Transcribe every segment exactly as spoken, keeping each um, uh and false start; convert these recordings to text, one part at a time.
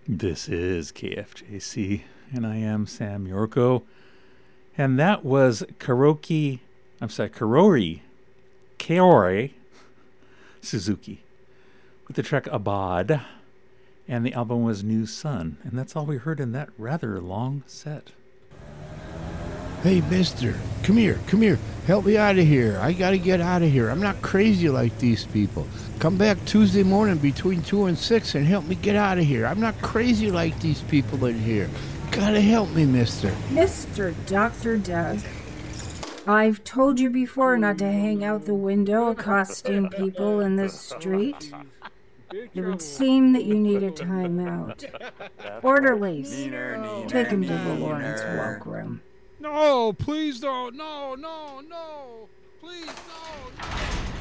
This is K F J C, and I am Sam Yorko. And that was Karoki, I'm sorry, Karori, Kaori Suzuki with the track Abad, and the album was New Sun. And that's all we heard in that rather long set. Hey, mister, come here, come here. Help me out of here. I gotta get out of here. I'm not crazy like these people. Come back Tuesday morning between two and six and help me get out of here. I'm not crazy like these people in here. Gotta help me, mister. Mister Doctor Doug, I've told you before not to hang out the window accosting people in the street. It would seem that you need a timeout. Orderlies, take him to the Lawrence Welk room. No, please don't. No, no, no. Please, no, no.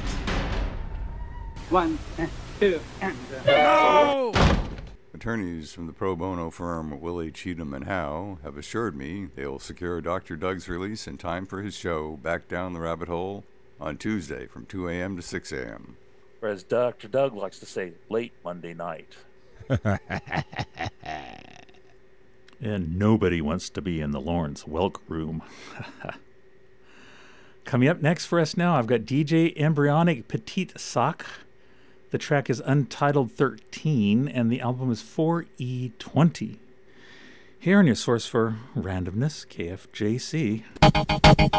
One, and two, and... No! Attorneys from the pro bono firm Willie Cheatham and Howe have assured me they will secure Doctor Doug's release in time for his show Back Down the Rabbit Hole on Tuesday from two a.m. to six a.m. Or as Doctor Doug likes to say, late Monday night. And nobody wants to be in the Lawrence Welk room. Coming up next for us now, I've got D J Embryonic Petite Sac. The track is Untitled thirteen, and the album is four E twenty. Here on your source for randomness, K F J C.